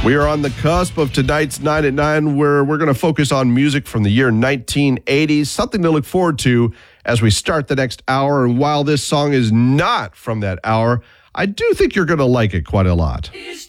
We are on the cusp of tonight's 9 at 9, where we're going to focus on music from the year 1980, something to look forward to as we start the next hour. And while this song is not from that hour, I do think you're going to like it quite a lot.